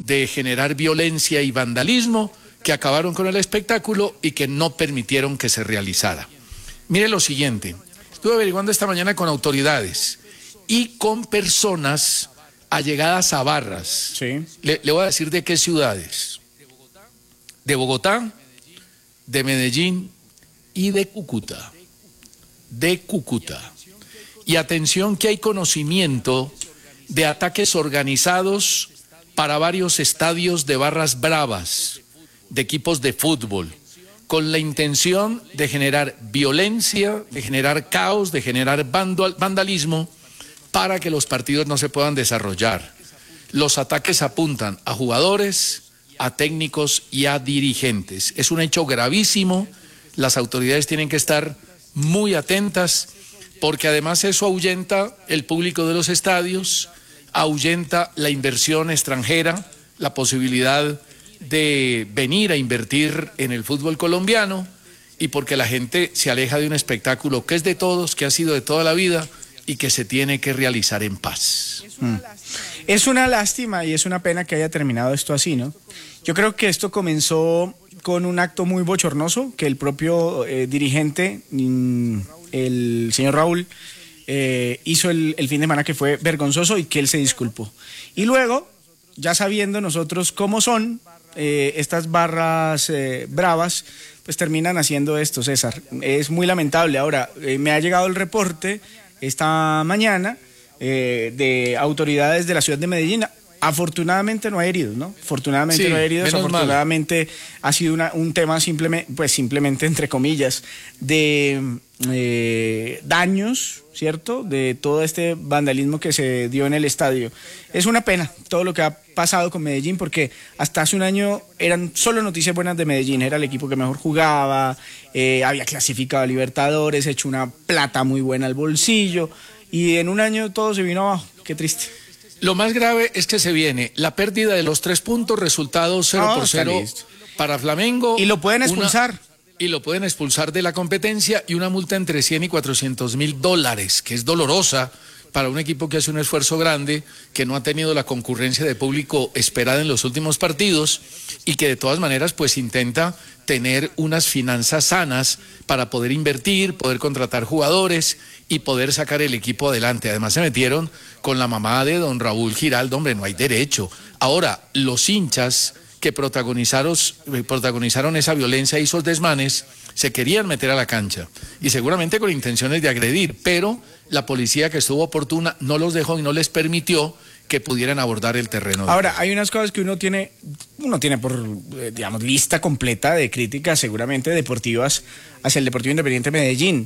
de generar violencia y vandalismo que acabaron con el espectáculo y que no permitieron que se realizara. Mire lo siguiente, estuve averiguando esta mañana con autoridades y con personas allegadas a barras. Sí. Le voy a decir de qué ciudades. De Bogotá, de Medellín y de Cúcuta. De Cúcuta. Y atención que hay conocimiento de ataques organizados para varios estadios de barras bravas, de equipos de fútbol, con la intención de generar violencia, de generar caos, de generar vandalismo, para que los partidos no se puedan desarrollar. Los ataques apuntan a jugadores, a técnicos y a dirigentes. Es un hecho gravísimo, las autoridades tienen que estar muy atentas, porque además eso ahuyenta el público de los estadios, ahuyenta la inversión extranjera, la posibilidad de venir a invertir en el fútbol colombiano, y porque la gente se aleja de un espectáculo que es de todos, que ha sido de toda la vida y que se tiene que realizar en paz. Es una lástima y es una pena que haya terminado esto así, ¿no? Yo creo que esto comenzó con un acto muy bochornoso que el propio dirigente, el señor Raúl, hizo el fin de semana, que fue vergonzoso y que él se disculpó. Y luego, ya sabiendo nosotros cómo son estas barras bravas, pues terminan haciendo esto, César. Es muy lamentable. Ahora, me ha llegado el reporte esta mañana de autoridades de la ciudad de Medellín. Afortunadamente no hay heridos, ¿no? Afortunadamente sí, no hay heridos, afortunadamente mal. Ha sido un tema simplemente entre comillas, de daños, ¿cierto? De todo este vandalismo que se dio en el estadio. Es una pena todo lo que ha pasado con Medellín, porque hasta hace un año eran solo noticias buenas de Medellín. Era el equipo que mejor jugaba, había clasificado a Libertadores, hecho una plata muy buena al bolsillo, y en un año todo se vino abajo. Qué triste. Lo más grave es que se viene la pérdida de los 3 puntos, resultado 0-0 para Flamengo. Y lo pueden expulsar. Y lo pueden expulsar de la competencia, y una multa entre 100 y 400 mil dólares, que es dolorosa para un equipo que hace un esfuerzo grande, que no ha tenido la concurrencia de público esperada en los últimos partidos, y que de todas maneras pues intenta tener unas finanzas sanas para poder invertir, poder contratar jugadores y poder sacar el equipo adelante. Además se metieron con la mamá de don Raúl Giraldo, hombre, no hay derecho. Ahora, los hinchas que protagonizaron esa violencia y esos desmanes se querían meter a la cancha, y seguramente con intenciones de agredir, pero la policía, que estuvo oportuna, no los dejó y no les permitió que pudieran abordar el terreno. Ahora, hay unas cosas que uno tiene por, digamos, lista completa de críticas seguramente deportivas hacia el Deportivo Independiente Medellín.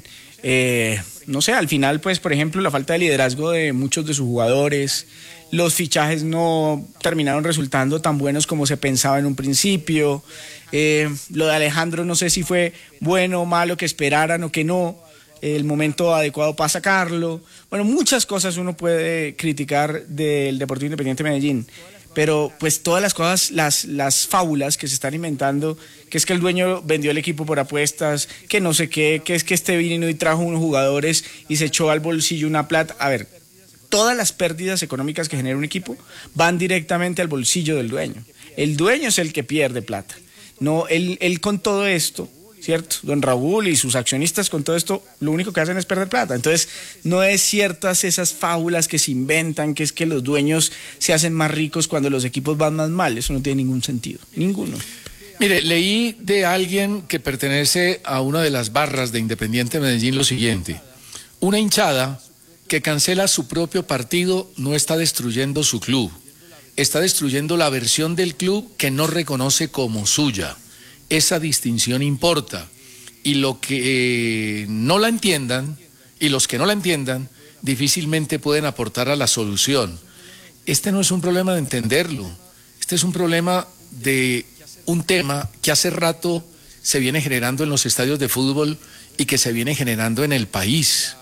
No sé, al final, pues, por ejemplo, la falta de liderazgo de muchos de sus jugadores, los fichajes no terminaron resultando tan buenos como se pensaba en un principio, lo de Alejandro no sé si fue bueno o malo, que esperaran o que no, el momento adecuado para sacarlo. Bueno, muchas cosas uno puede criticar del Deportivo Independiente Medellín, pero pues todas las cosas, las fábulas que se están inventando, que es que el dueño vendió el equipo por apuestas, que no sé qué, que es que este vino y trajo unos jugadores y se echó al bolsillo una plata. A ver, todas las pérdidas económicas que genera un equipo van directamente al bolsillo del dueño. El dueño es el que pierde plata. No, él con todo esto, ¿cierto? Don Raúl y sus accionistas con todo esto, lo único que hacen es perder plata. Entonces, no es ciertas esas fábulas que se inventan, que es que los dueños se hacen más ricos cuando los equipos van más mal. Eso no tiene ningún sentido, ninguno. Mire, leí de alguien que pertenece a una de las barras de Independiente Medellín lo siguiente: una hinchada que cancela su propio partido no está destruyendo su club, está destruyendo la versión del club que no reconoce como suya. Esa distinción importa, y lo que no la entiendan, y los que no la entiendan, difícilmente pueden aportar a la solución. Este no es un problema de entenderlo, este es un problema de un tema que hace rato se viene generando en los estadios de fútbol y que se viene generando en el país.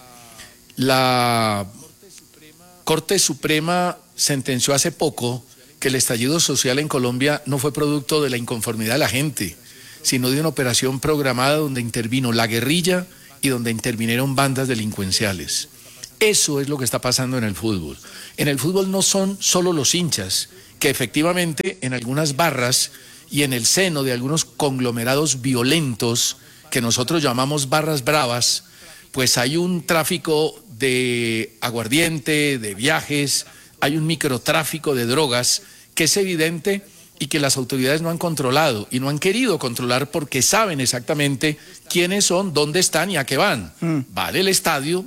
La Corte Suprema sentenció hace poco que el estallido social en Colombia no fue producto de la inconformidad de la gente, sino de una operación programada donde intervino la guerrilla y donde intervinieron bandas delincuenciales. Eso es lo que está pasando en el fútbol. En el fútbol no son solo los hinchas que efectivamente en algunas barras y en el seno de algunos conglomerados violentos que nosotros llamamos barras bravas, pues hay un tráfico de aguardiente, de viajes, hay un microtráfico de drogas que es evidente y que las autoridades no han controlado y no han querido controlar porque saben exactamente quiénes son, dónde están y a qué van. Van al estadio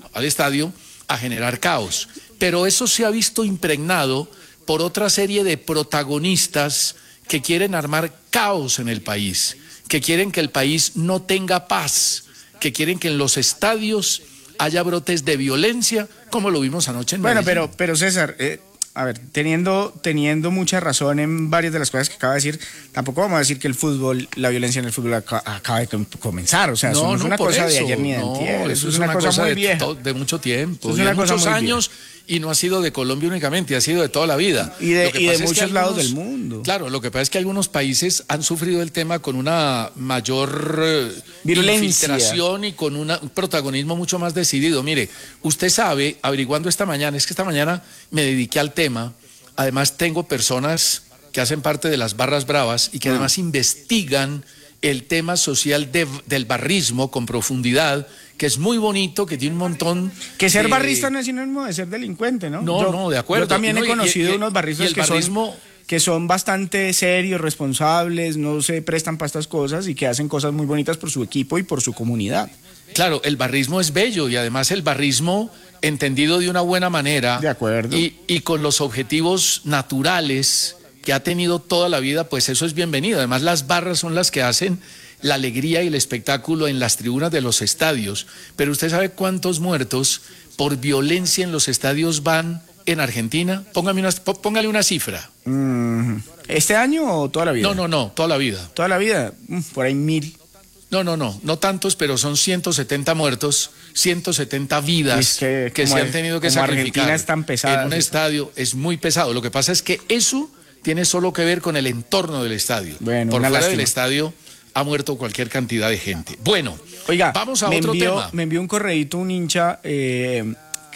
a generar caos. Pero eso se ha visto impregnado por otra serie de protagonistas que quieren armar caos en el país, que quieren que el país no tenga paz, que quieren que en los estadios haya brotes de violencia, como lo vimos anoche en Medellín. Bueno, pero César, a ver, teniendo mucha razón en varias de las cosas que acaba de decir, tampoco vamos a decir que la violencia en el fútbol acaba de comenzar. O sea, eso no es una cosa de ayer ni de antier. Eso es una cosa muy vieja. De mucho tiempo, es una de cosa muchos muy años, y no ha sido de Colombia únicamente, ha sido de toda la vida. Y de muchos lados del mundo. Claro, lo que pasa es que algunos países han sufrido el tema con una mayor infiltración y con un protagonismo mucho más decidido. Mire, usted sabe, averiguando esta mañana, es que esta mañana me dediqué al tema. Además tengo personas que hacen parte de las barras bravas y que además investigan el tema social del barrismo con profundidad, que es muy bonito, que tiene un montón... Que ser barrista no es sinónimo de ser delincuente, ¿no? No, de acuerdo. Yo también he conocido unos barristas que son bastante serios, responsables, no se prestan para estas cosas y que hacen cosas muy bonitas por su equipo y por su comunidad. Claro, el barrismo es bello y además el barrismo entendido de una buena manera. De acuerdo. Y con los objetivos naturales que ha tenido toda la vida, pues eso es bienvenido. Además, las barras son las que hacen la alegría y el espectáculo en las tribunas de los estadios. Pero ¿usted sabe cuántos muertos por violencia en los estadios van en Argentina? Póngale una cifra. ¿Este año o toda la vida? No, toda la vida. ¿Toda la vida? Por ahí 1000. No tantos, pero son 170 muertos, 170 vidas que se han tenido que sacrificar. Argentina es tan pesada, en un estadio es muy pesado. Lo que pasa es que eso tiene solo que ver con el entorno del estadio. Bueno, por fuera del estadio ha muerto cualquier cantidad de gente. Bueno, oiga, vamos a otro tema. Me envió un correíto un hincha que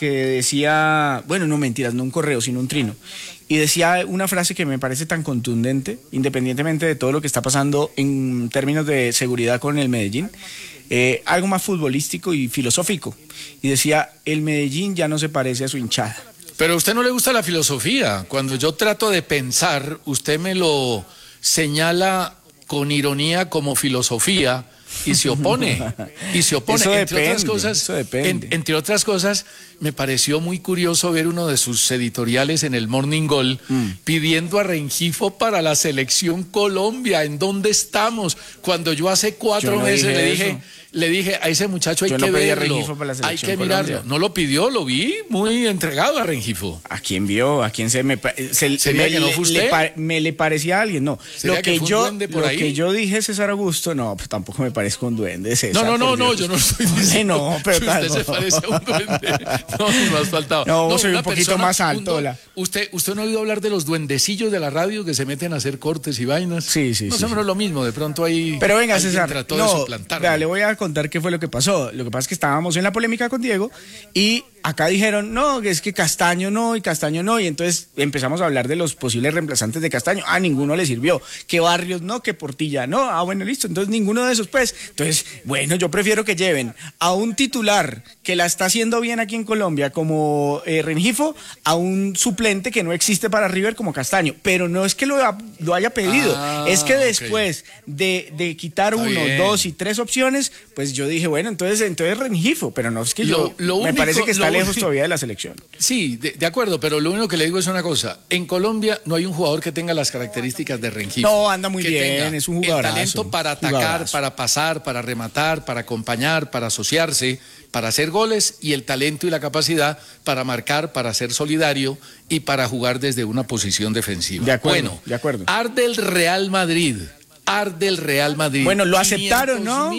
decía, bueno, no mentiras, no un correo, sino un trino. Y decía una frase que me parece tan contundente, independientemente de todo lo que está pasando en términos de seguridad con el Medellín, algo más futbolístico y filosófico. Y decía, el Medellín ya no se parece a su hinchada. Pero a usted no le gusta la filosofía. Cuando yo trato de pensar, usted me lo señala con ironía como filosofía y se opone. Eso depende. Entre otras cosas, me pareció muy curioso ver uno de sus editoriales en el Morning Goal pidiendo a Rengifo para la selección Colombia. ¿En dónde estamos? Cuando yo hace 4 meses le dije a ese muchacho hay que verlo, hay que mirarlo. No lo pidió, lo vi muy entregado a Rengifo. ¿A quién vio? ¿A quién ¿Sería que no fue usted? Me le parecía a alguien, no. Lo que yo dije, César Augusto, no, pues tampoco me parezco un duende, César. No, yo no estoy diciendo no, pero que usted se parece a un duende. No, me has faltado. No, soy un poquito más alto. ¿Usted no ha oído hablar de los duendecillos de la radio que se meten a hacer cortes y vainas? Sí. Más o menos lo mismo, de pronto ahí. Pero venga, César, trató de suplantarlo. Le voy a contar qué fue lo que pasó. Lo que pasa es que estábamos en la polémica con Diego y acá dijeron, no, que es que Castaño no, y entonces empezamos a hablar de los posibles reemplazantes de Castaño. Ninguno le sirvió. Que Barrios no, que Portilla no. Bueno, listo, entonces ninguno de esos, pues. Entonces, bueno, yo prefiero que lleven a un titular que la está haciendo bien aquí en Colombia, como Rengifo, a un suplente que no existe para River como Castaño. Pero no es que lo haya pedido, es que después de quitar Está 1, bien. 2 y 3 opciones, pues yo dije, bueno, entonces Rengifo, pero no es que me parece que está lejos todavía de la selección. Sí, de acuerdo, pero lo único que le digo es una cosa. En Colombia no hay un jugador que tenga las características de Rengifo. No, anda muy bien, es un jugadorazo. El talento para atacar, para pasar, para rematar, para acompañar, para asociarse, para hacer goles y el talento y la capacidad para marcar, para ser solidario y para jugar desde una posición defensiva. De acuerdo, bueno, de acuerdo. Arde el Real Madrid. Bueno, lo aceptaron, ¿no?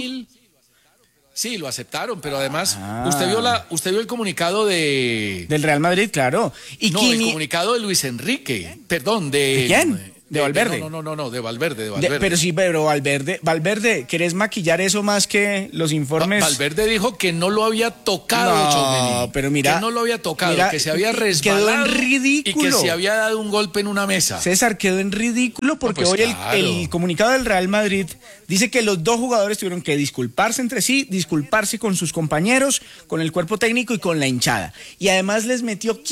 Sí, lo aceptaron, pero además usted vio el comunicado del Real Madrid, claro. El comunicado de Luis Enrique, perdón, ¿De quién? De Valverde. No, de Valverde. Pero Valverde, ¿querés maquillar eso más que los informes? Valverde dijo que no lo había tocado, No, pero mira, que no lo había tocado, que se había resbalado quedó en ridículo. y que se había dado un golpe en una mesa. César, quedó en ridículo porque hoy claro. el comunicado del Real Madrid dice que los dos jugadores tuvieron que disculparse entre sí, disculparse con sus compañeros, con el cuerpo técnico y con la hinchada. Y además les metió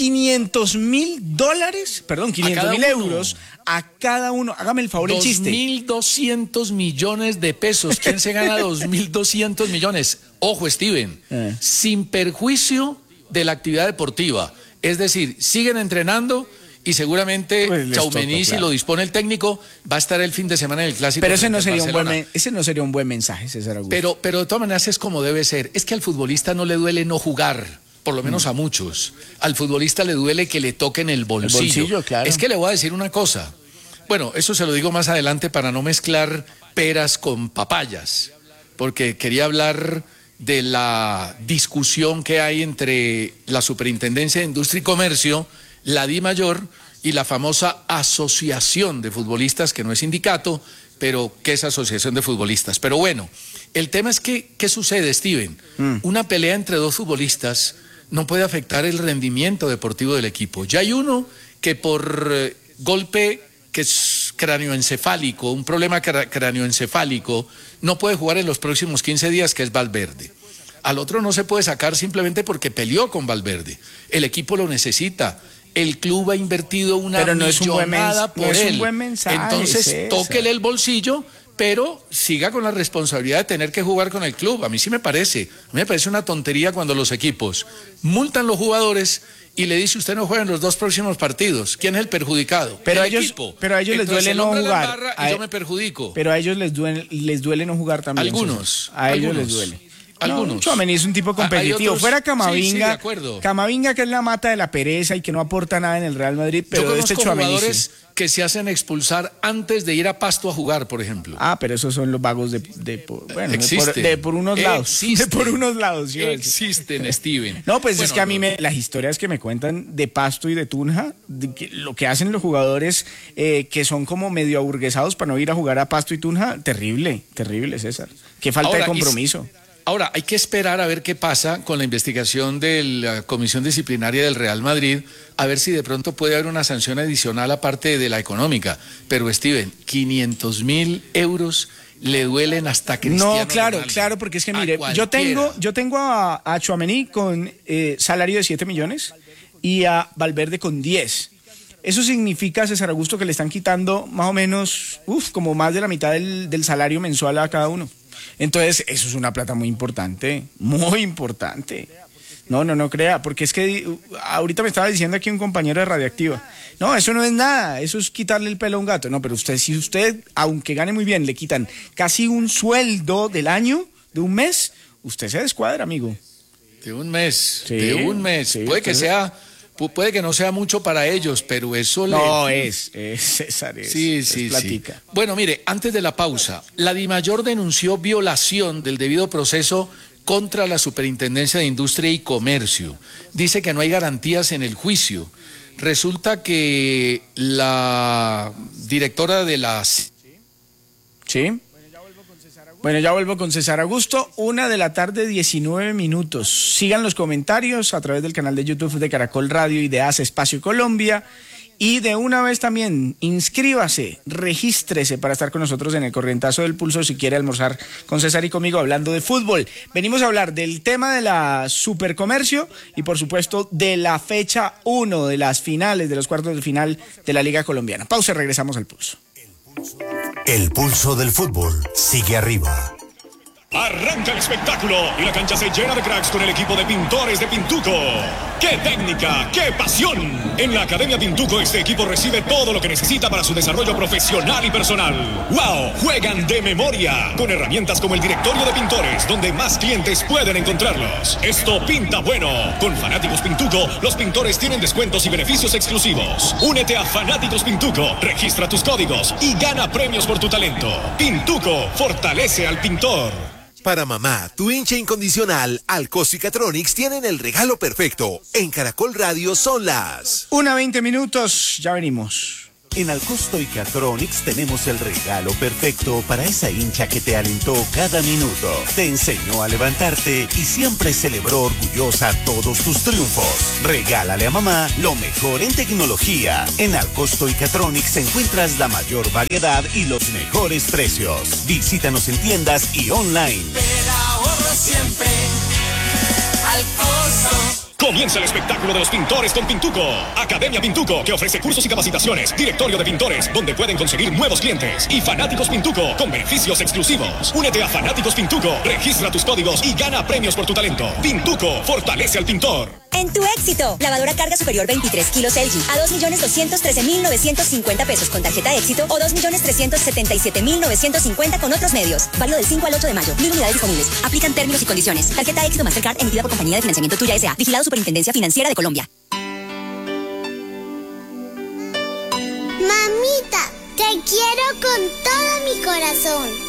$500.000 euros a cada uno. Hágame el favor, el chiste. 2.200 millones de pesos. ¿Quién se gana 2.200 millones? Ojo, Steven, sin perjuicio de la actividad deportiva. Es decir, siguen entrenando y seguramente pues Tchouaméni, si lo dispone el técnico, va a estar el fin de semana en el Clásico. Pero ese no sería un buen mensaje, César Augusto. Pero de todas maneras es como debe ser. Es que al futbolista no le duele no jugar. Por lo menos a muchos. Al futbolista le duele que le toquen el bolsillo. El bolsillo, claro. Es que le voy a decir una cosa. Bueno, eso se lo digo más adelante para no mezclar peras con papayas, porque quería hablar de la discusión que hay entre la Superintendencia de Industria y Comercio, la DIMAYOR y la famosa Asociación de Futbolistas, que no es sindicato, pero que es asociación de futbolistas. Pero bueno, el tema es que, ¿qué sucede, Steven? Una pelea entre dos futbolistas no puede afectar el rendimiento deportivo del equipo. Ya hay uno que por golpe que es cráneoencefálico, un problema cráneoencefálico, no puede jugar en los próximos 15 días, que es Valverde. Al otro no se puede sacar simplemente porque peleó con Valverde. El equipo lo necesita. El club ha invertido una millonada por él. No es un buen mensaje. Entonces, tóquele el bolsillo, pero siga con la responsabilidad de tener que jugar con el club. A mí sí me parece. A mí me parece una tontería cuando los equipos multan los jugadores y le dice usted no juega en los 2 próximos partidos. ¿Quién es el perjudicado? Pero el equipo. Pero a ellos les duele no jugar. Y yo me perjudico. Pero a ellos les duele no jugar también. Algunos. A ellos les duele. Algunos. Tchouaméni es un tipo competitivo. Otros, fuera Camavinga, sí, Camavinga, que es la mata de la pereza y que no aporta nada en el Real Madrid, pero yo conozco jugadores que se hacen expulsar antes de ir a Pasto a jugar, por ejemplo. Pero esos son los vagos de por unos lados. De por unos lados. ¿Sí? Existen, Steven. No, pues es que a mí las historias que me cuentan de Pasto y de Tunja, lo que hacen los jugadores que son como medio aburguesados para no ir a jugar a Pasto y Tunja, terrible, César. Qué falta de compromiso. Ahora, hay que esperar a ver qué pasa con la investigación de la Comisión Disciplinaria del Real Madrid, a ver si de pronto puede haber una sanción adicional aparte de la económica. Pero, Steven, 500.000 euros le duelen hasta Cristiano Ronaldo. Claro, porque es que mire, yo tengo a Tchouaméni con salario de 7 millones y a Valverde con 10. Eso significa, César Augusto, que le están quitando más o menos, como más de la mitad del salario mensual a cada uno. Entonces, eso es una plata muy importante, muy importante. No crea, porque es que ahorita me estaba diciendo aquí un compañero de Radioactiva, no, eso no es nada, eso es quitarle el pelo a un gato. No, pero si usted, aunque gane muy bien, le quitan casi un sueldo del año, de un mes, usted se descuadra, amigo. De un mes, Sí, puede que no sea mucho para ellos, pero eso César, sí. platica. Bueno, mire, antes de la pausa, la DIMAYOR denunció violación del debido proceso contra la Superintendencia de Industria y Comercio. Dice que no hay garantías en el juicio. Resulta que la directora de las... Sí. Bueno, ya vuelvo con César Augusto, 1:19 p.m. Sigan los comentarios a través del canal de YouTube de Caracol Radio y de Hace Espacio Colombia. Y de una vez también, inscríbase, regístrese para estar con nosotros en el Corrientazo del Pulso si quiere almorzar con César y conmigo hablando de fútbol. Venimos a hablar del tema de la Supercomercio y por supuesto de la fecha 1 de las finales, de los cuartos de final de la Liga Colombiana. Pausa y regresamos al Pulso. El pulso del fútbol sigue arriba. Arranca el espectáculo y la cancha se llena de cracks con el equipo de pintores de Pintuco. ¡Qué técnica! ¡Qué pasión! En la Academia Pintuco este equipo recibe todo lo que necesita para su desarrollo profesional y personal. ¡Wow! Juegan de memoria con herramientas como el directorio de pintores, donde más clientes pueden encontrarlos. Esto pinta bueno. Con Fanáticos Pintuco, los pintores tienen descuentos y beneficios exclusivos. Únete a Fanáticos Pintuco, registra tus códigos y gana premios por tu talento. Pintuco fortalece al pintor. Para mamá, tu hincha incondicional, Alcosto y Catronics tienen el regalo perfecto. En Caracol Radio son las 1:20 p.m, ya venimos. En Alcosto y Catronics tenemos el regalo perfecto para esa hincha que te alentó cada minuto, te enseñó a levantarte y siempre celebró orgullosa todos tus triunfos. Regálale a mamá lo mejor en tecnología. En Alcosto y Catronics encuentras la mayor variedad y los mejores precios. Visítanos en tiendas y online. Pero ahorro siempre Alcosto. Comienza el espectáculo de los pintores con Pintuco. Academia Pintuco, que ofrece cursos y capacitaciones. Directorio de pintores, donde pueden conseguir nuevos clientes. Y Fanáticos Pintuco, con beneficios exclusivos. Únete a Fanáticos Pintuco, registra tus códigos y gana premios por tu talento. Pintuco, fortalece al pintor. En tu éxito, lavadora carga superior 23 kilos LG a 2.213.950 pesos con tarjeta éxito o 2.377.950 con otros medios. Válido del 5 al 8 de mayo. 1.000 unidades disponibles. Aplican términos y condiciones. Tarjeta éxito Mastercard emitida por Compañía de Financiamiento Tuya S.A. Vigilado Superintendencia Financiera de Colombia. Mamita, te quiero con todo mi corazón.